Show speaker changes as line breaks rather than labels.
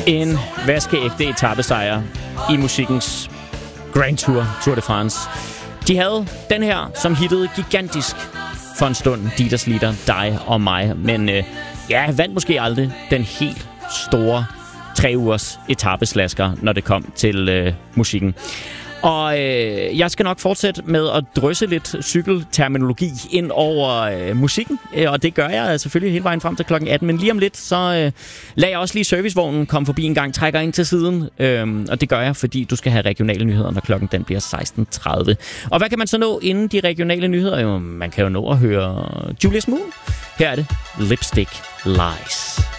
En vaskeægte etapesejr i musikkens Grand Tour, Tour de France. De havde den her, som hittede gigantisk for en stund, Dieters Lieder, dig og mig. Men vandt måske aldrig den helt store 3 ugers etapeslasker, når det kom til musikken. Og jeg skal nok fortsætte med at drysse lidt cykelterminologi ind over musikken. Og det gør jeg selvfølgelig hele vejen frem til klokken 18. Men lige om lidt, så lader jeg også lige servicevognen komme forbi en gang, trækker ind til siden. Og det gør jeg, fordi du skal have regionale nyheder, når klokken den bliver 16.30. Og hvad kan man så nå inden de regionale nyheder? Jo, man kan jo nå at høre Julius Moon. Her er det Lipstick Lies.